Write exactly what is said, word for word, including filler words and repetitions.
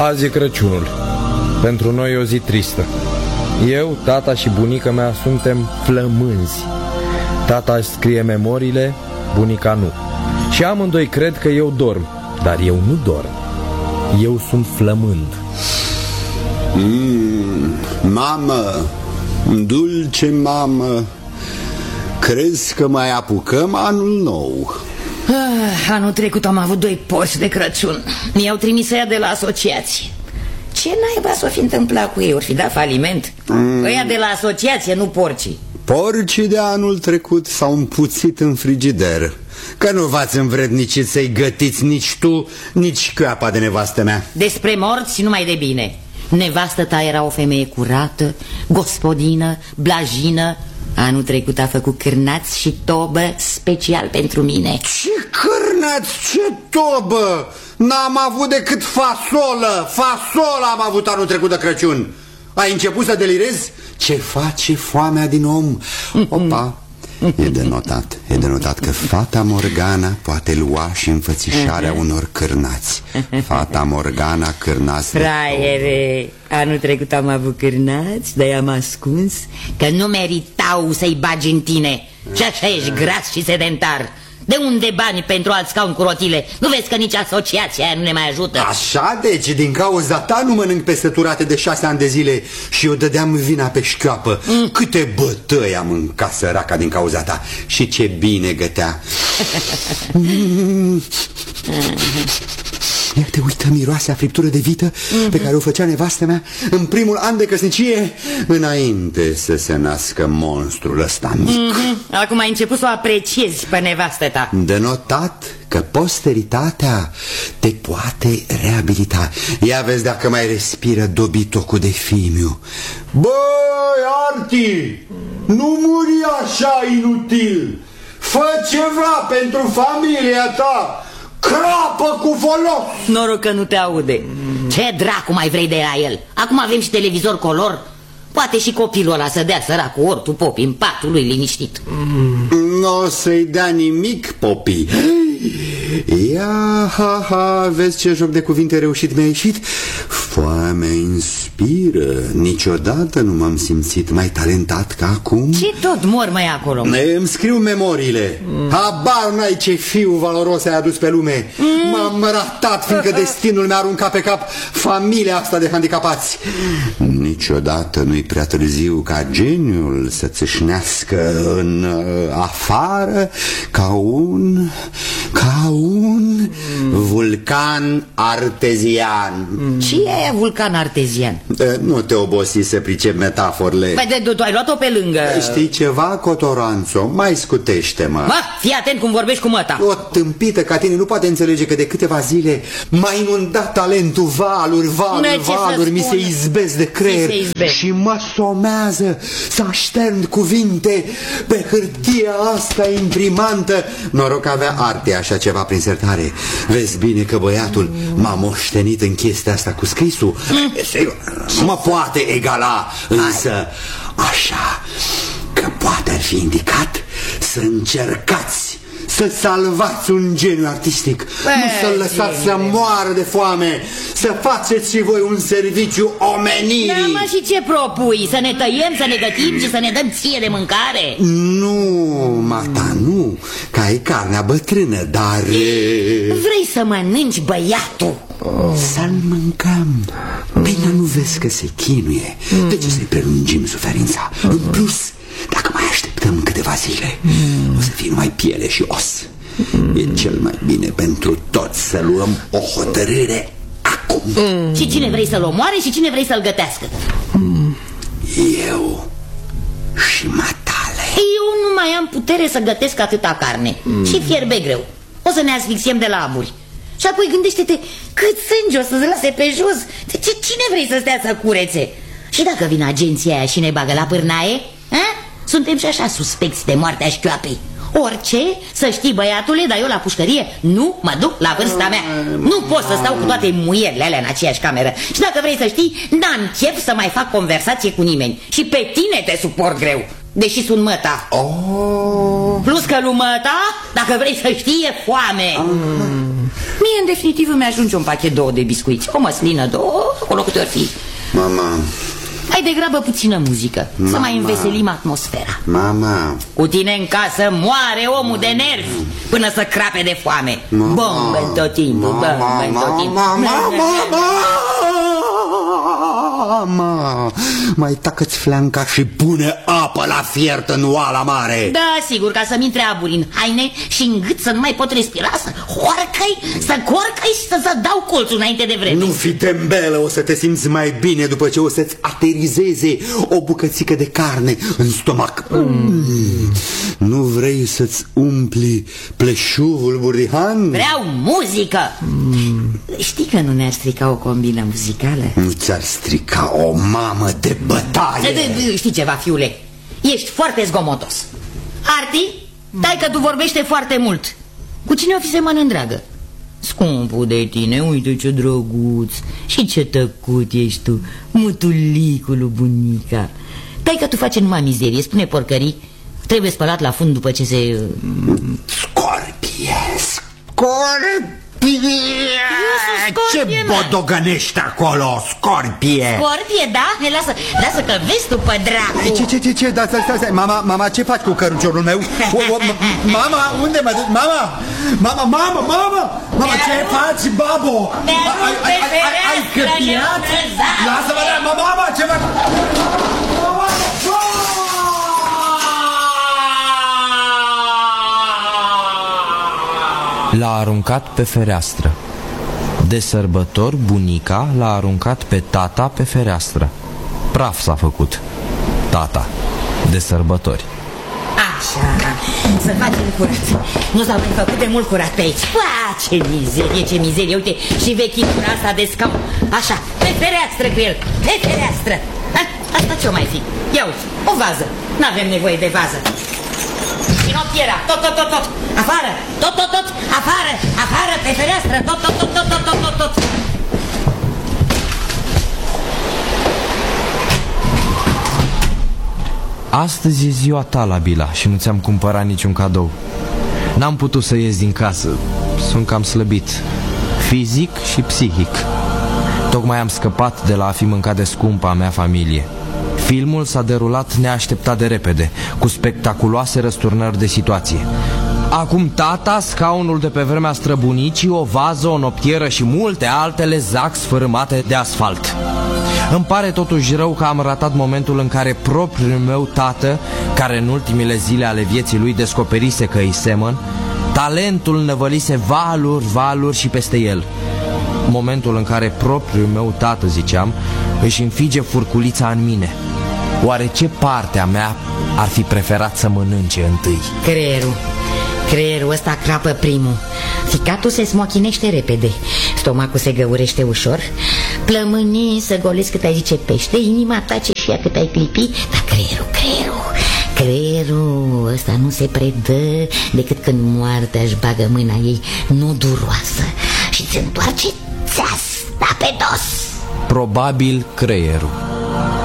Azi e Crăciunul. Pentru noi e o zi tristă. Eu, tata și bunica mea suntem flămânzi. Tata își scrie memoriile, bunica nu. Și amândoi cred că eu dorm, dar eu nu dorm. Eu sunt flămând. mm, Mamă, dulce mamă, crezi că mai apucăm anul nou? Ah, anul trecut am avut doi porci de Crăciun. Mi-au trimis ăia de la asociație. Ce naiba s-o fi întâmplat cu ei? Ori fi dat faliment? mm. Ăia de la asociație, nu porcii. Porcii de anul trecut s-au împuțit în frigider. Că nu v-ați învrednicit să-i gătiți nici tu, nici chioapa de nevastă mea. Despre morți numai de bine. Nevastă ta era o femeie curată, gospodină, blajină. Anul trecut a făcut cârnați și tobă special pentru mine. Ce cârnați, ce tobă? N-am avut decât fasolă. Fasolă am avut anul trecut de Crăciun. Ai început să delirezi? Ce face foamea din om? Opa, e de notat, e de notat că fata Morgana poate lua și înfățișarea unor cârnați. Fata Morgana, cârnați de Fraiere, anul trecut am avut cârnați, dar i-am ascuns că nu meritau să-i bagi în tine. Și așa ești gras și sedentar. De unde bani pentru alt scaun cu rotile? Nu vezi că nici asociația aia nu ne mai ajută? Așa, deci din cauza ta nu mănânc peste turate de șase ani de zile și eu dădeam vina pe șchioapă. mm. Câte bătăi am mâncat, săraca, din cauza ta. Și ce bine gătea. Ia te uită, miroase a friptură de vită mm-hmm. pe care o făcea nevastă mea în primul an de căsnicie, înainte să se nască monstrul ăsta mic. mm-hmm. Acum ai început să o apreciezi pe nevastă ta. De notat că posteritatea te poate reabilita. Ia vezi dacă mai respiră dobitocul de Fimiu. Băi, Arti, nu muri așa inutil. Fă ceva pentru familia ta. Crapă cu folos! Noroc că nu te aude. Ce dracu mai vrei de la el? Acum avem și televizor color. Poate și copilul ăla să dea săracul ortul Popi în patul lui liniștit. Nu o să-i dea nimic, Popi. Ia, ha, ha, vezi ce joc de cuvinte reușit mi-a ieșit? Foamea inspiră. Niciodată nu m-am simțit mai talentat ca acum. Ce tot mor mai acolo? Îmi scriu memoriile. mm. Habar n-ai ce fiu valoros ai adus pe lume. mm. M-am ratat fiindcă destinul mi-a aruncat pe cap familia asta de handicapați. Niciodată nu-i prea târziu ca geniul să țâșnească în uh, afară ca un ca un vulcan artezian. Ce e aia vulcan artezian? De, nu te obosi să pricep metaforele. Păi de, tu ai luat-o pe lângă. Știi ceva, Cotoranțo? Mai scutește-mă. Mă, fii atent cum vorbești cu măta. O tâmpită ca tine nu poate înțelege că de câteva zile m-a inundat talentul, valuri, valuri, valuri. Mi se izbesc de creier și mă somează să aștern cuvinte pe hârtia asta imprimantă. Noroc avea Arte așa ceva prin sertare. Vezi bine că băiatul m-a moștenit în chestia asta cu scrisul. Nu mă poate egala, însă așa că poate ar fi indicat să încercați să salvați un geniu artistic. Bă, nu să-l lăsați să moară de foame. Să faceți și voi un serviciu omenirii. Da, mă, și ce propui? Să ne tăiem, să ne gătim și să ne dăm ție de mâncare? Nu, Mata, nu. Că ai carnea bătrână, dar... Vrei să mănânci băiatul? Oh. Să-l mâncăm. Păi nu vezi că se chinuie. mm. De ce să-i prelungim suferința? mm. În plus, dacă mai așteptăm câteva zile, mm. o să fie numai piele și os. mm. E cel mai bine pentru toți să luăm o hotărâre acum. mm. Și cine vrei să-l omoare și cine vrei să-l gătească? mm. Eu și matale. Eu nu mai am putere să gătesc atâta carne. mm. Și fierbe greu. O să ne asfixiem de la aburi. Și apoi gândește-te cât sânge o să-ți lase pe jos. De ce, cine vrei să stea să curețe? Și dacă vine agenția aia și ne bagă la pârnaie, a? Suntem și așa suspecți de moartea șchioapei. Orice, să știi, băiatule, dar eu la pușcărie nu mă duc la vârsta mea. Nu pot să stau cu toate muierile alea în aceeași cameră. Și dacă vrei să știi, n-am chef să mai fac conversație cu nimeni. Și pe tine te suport greu, deși sunt măta. oh. Plus că lui măta, dacă vrei să știi, e foame. ah. Mie, în definitiv, îmi ajunge un pachet două de biscuiți, o măslină, două, acolo câte ori fi. Mama... Hai degrabă puțină muzică, Mama. Să mai înveselim atmosfera. Mama... Cu tine în casă moare omul de nervi până să crape de foame. Bombe tot timpul, bombe tot timpul. Mama, mai tacă-ți flanca și pune apă la fiert în oala mare. Da, sigur, ca să-mi intre aburi în haine și în gât, să nu mai pot respira, să hoarcăi, să corcăi și să, să dau colțul înainte de vreme. Nu fi tembelă, o să te simți mai bine după ce o să-ți aterizeze o bucățică de carne în stomac. Mm. Nu vrei să-ți umpli pleșuvul, Burdihan? Vreau muzică. Mm. Știi că nu ne-ar strica o combină muzicală? Nu ți-ar strica o mamă de bătaie. Știi ceva, fiule? Ești foarte zgomotos. Arti, dai că tu vorbește foarte mult. Cu cine o fi semăn în dragă? Scumpul de tine, uite ce drăguț. Și ce tăcut ești tu, mutulicul bunica. Dai că tu faci numai mizerie, spune porcării. Trebuie spălat la fund după ce se... Scorpie, scorpie. Ce bodogănești acolo, Scorpie? Scorpie, da? Ne lasă, lasă că vezi tu pe dracu. Ce, ce, ce, ce, da, stai, stai, stai. Mama, mama, ce faci cu căruciorul meu? O, o, mama, unde mă duci? Mama, mama, mama, mama, mama, ce faci, babo? Ai, ai, ai, ai căpiat? Lasă-mă, mama, mama, ce faci? Mama, L-a aruncat pe fereastră. De sărbători, bunica l-a aruncat pe tata pe fereastră. Praf s-a făcut tata de sărbători. Așa, să facem curat. Nu s-a mai făcut de mult curat pe aici. Ua, ce mizerie, ce mizerie. Uite, și vechitura asta de scaun. Așa, pe fereastră cu el, pe fereastră. Ha? Asta ce-o mai fi? Ia uite, o vază. N-avem nevoie de vază. Pinotiera, tot, tot, tot, tot. Afară, tot, tot, tot. Afară, afară, pe fereastră, tot, tot, tot, tot, tot, tot, tot. Astăzi e ziua ta la Bila și nu ți-am cumpărat niciun cadou. N-am putut să ies din casă. Sunt cam slăbit, fizic și psihic. Tocmai am scăpat de la a fi mâncat de scumpa mea familie. Filmul s-a derulat neașteptat de repede, cu spectaculoase răsturnări de situație. Acum tata, scaunul de pe vremea străbunicii, o vază, o noptieră și multe altele zac sfărâmate de asfalt. Îmi pare totuși rău că am ratat momentul în care propriul meu tată, care în ultimile zile ale vieții lui descoperise că îi semăn, talentul năvălise valuri, valuri și peste el. Momentul în care propriul meu tată, ziceam, își înfige furculița în mine. Oare ce parte a mea ar fi preferat să mănânce întâi? Creierul. Creierul ăsta crapă primul. Ficatul se smochinește repede, stomacul se găurește ușor, plămânii să golesc cât ai zice pește, inima tace și ea cât ai clipi, dar creierul, creierul, creierul ăsta nu se predă decât când moartea își bagă mâna ei nu duroasă și se întoarce țeasta pe dos. Probabil creierul.